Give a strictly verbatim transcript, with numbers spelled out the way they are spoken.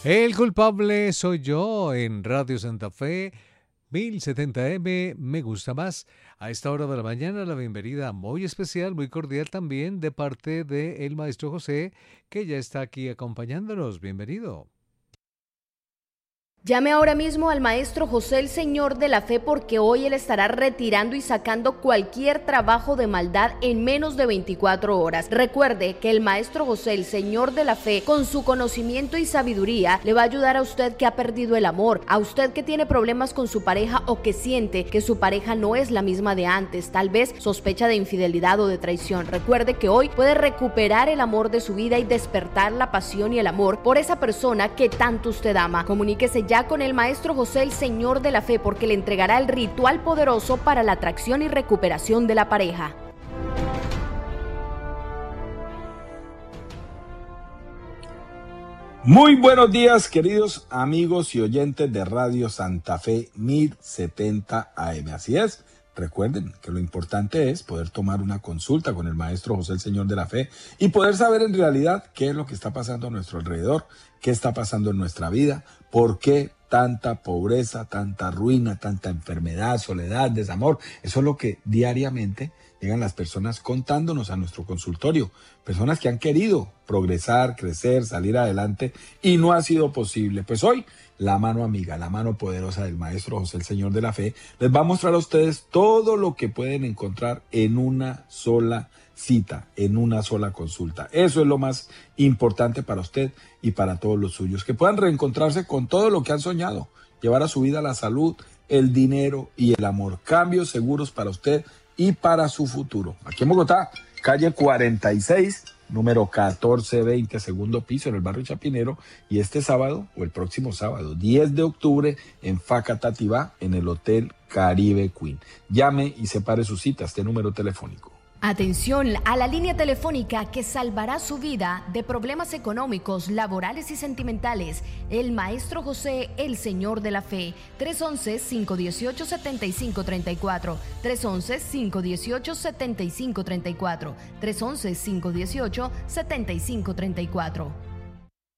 El culpable soy yo en Radio Santa Fe, mil setenta eme, me gusta más. A esta hora de la mañana, la bienvenida muy especial, muy cordial también de parte del maestro José, que ya está aquí acompañándonos. Bienvenido. Llame ahora mismo al maestro José el Señor de la Fe, porque hoy él estará retirando y sacando cualquier trabajo de maldad en menos de veinticuatro horas. Recuerde que el maestro José el Señor de la Fe, con su conocimiento y sabiduría, le va a ayudar a usted que ha perdido el amor, a usted que tiene problemas con su pareja o que siente que su pareja no es la misma de antes, tal vez sospecha de infidelidad o de traición. Recuerde que hoy puede recuperar el amor de su vida y despertar la pasión y el amor por esa persona que tanto usted ama. Comuníquese ya con el maestro José el Señor de la Fe, porque le entregará el ritual poderoso para la atracción y recuperación de la pareja. Muy buenos días, queridos amigos y oyentes de Radio Santa Fe mil setenta A M. Así es, recuerden que lo importante es poder tomar una consulta con el maestro José el Señor de la Fe y poder saber en realidad qué es lo que está pasando a nuestro alrededor, qué está pasando en nuestra vida, por qué tanta pobreza, tanta ruina, tanta enfermedad, soledad, desamor. Eso es lo que diariamente llegan las personas contándonos a nuestro consultorio. Personas que han querido progresar, crecer, salir adelante y no ha sido posible. Pues hoy la mano amiga, la mano poderosa del maestro José el Señor de la Fe les va a mostrar a ustedes todo lo que pueden encontrar en una sola cita, en una sola consulta. Eso es lo más importante para usted y para todos los suyos, que puedan reencontrarse con todo lo que han soñado, llevar a su vida la salud, el dinero y el amor, cambios seguros para usted y para su futuro. Aquí en Bogotá, calle cuarenta y seis, número catorce veinte, segundo piso, en el barrio Chapinero, y este sábado, o el próximo sábado, diez de octubre, en Facatativá, en el Hotel Caribe Queen. Llame y separe su cita, este número telefónico. Atención a la línea telefónica que salvará su vida de problemas económicos, laborales y sentimentales. El maestro José, el Señor de la Fe. tres once, cinco dieciocho, setenta y cinco treinta y cuatro. tres once, cinco dieciocho, setenta y cinco treinta y cuatro. tres once, cinco dieciocho, setenta y cinco treinta y cuatro.